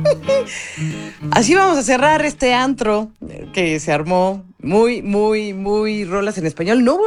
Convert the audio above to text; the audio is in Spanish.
Así vamos a cerrar este antro que se armó. Muy rolas en español. No hubo